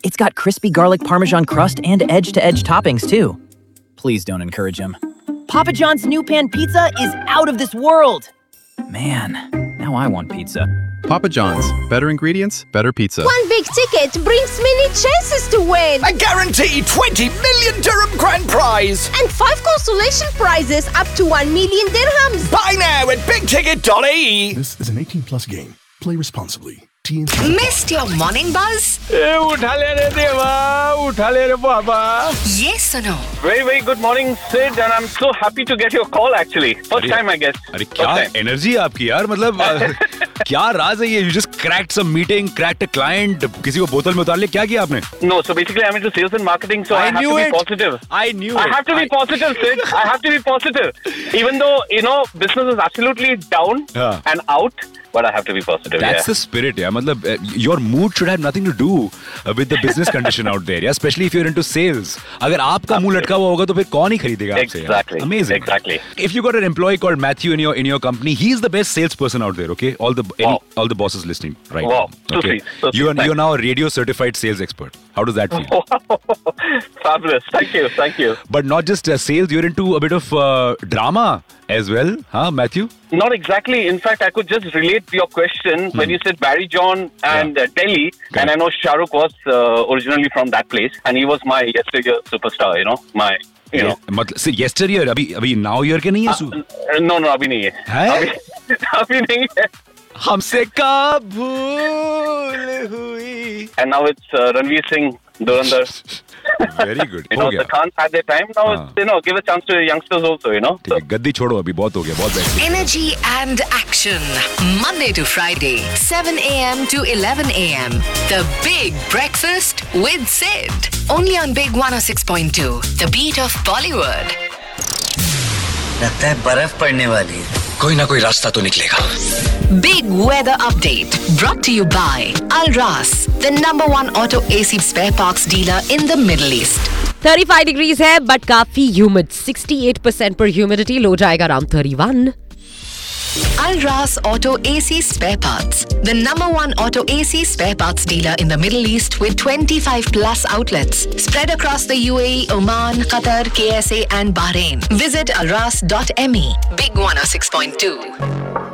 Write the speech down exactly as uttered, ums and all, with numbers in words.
It's got crispy garlic parmesan crust and edge-to-edge toppings, too. Please don't encourage him. Papa John's new pan pizza is out of this world! Man, now I want pizza. Papa John's. Better ingredients, better pizza. One big ticket brings many chances to win. A guaranteed twenty million dirham grand prize. And five consolation prizes up to one million dirhams. Buy now at big ticket dot a e. This is an eighteen plus game. Play responsibly. T N C. Missed your morning buzz? उठा ले रे देवा, उठा ले रे बाबा. Yes सुनो. Very very good morning, Sid, and I'm so happy to get your call actually. First time I guess. अरे क्या एनर्जी आपकी यार, मतलब क्या राज है ये? You just cracked some meeting, cracked a client, किसी को बोतल में उतार लिया, क्या किया आपने? No, so basically I'm into sales and marketing, so I, I have to it. be positive. I knew I it. have to be positive, Sid. I have to be positive. Even though, you know, business is absolutely down Yeah. and out, but I have to be positive. That's yeah. the spirit, yeah. मतलब uh, your mood should have nothing to do uh, with the business condition out there, yeah. Especially if you're into sales. अगर आपका मुंह लटका हुआ होगा तो फिर कौन ही खरीदेगा आपसे? Exactly. यार? Amazing. Exactly. If you got an employee called Matthew in your in your company, he's the best salesperson out there. Okay, all the any, Wow. all the bosses listening, right? Wow. So Okay. sweet. So you are sweet. you are now a radio certified sales expert. How does that feel? Fabulous. Thank you. Thank you. But not just uh, sales, you're into a bit of uh, drama as well, huh, Matthew? Not exactly. In fact, I could just relate to your question when you said Barry John and uh, Delhi. Correct. And I know Shah Rukh was uh, originally from that place. And he was my yesteryear superstar, you know. My, you know. मतलब see, yesteryear, अभी अभी now year के नहीं है सु? Uh, no, no, अभी नहीं है. है? अभी, अभी नहीं है. हमसे कब भूल हुई. And now it's uh, Ranveer Singh, Dhurandhar. Very good. You हो know, गया. the Khans had their time. Now, हाँ. it's, you know, give a chance to youngsters also, you know. ठीक है, गद्दी छोड़ो अभी, बहुत हो गया, बहुत बैठ गया. Energy and action. Monday to Friday, seven a.m. to eleven a.m. The Big Breakfast with Sid. Only on Big one oh six point two. The beat of Bollywood. लगता है बर्फ पड़ने वाली है. कोई ना कोई रास्ता तो निकलेगा. Big weather update brought to you by Al Ras, the number one auto A C spare parts dealer in the Middle East. thirty-five degrees है but काफी humid. sixty-eight percent per humidity. लो जाएगा around thirty-one. Al Ras Auto A C Spare Parts, the number one auto A C spare parts dealer in the Middle East with twenty-five plus outlets spread across the U A E, Oman, Qatar, K S A and Bahrain. Visit alras dot m e. Big one oh six point two.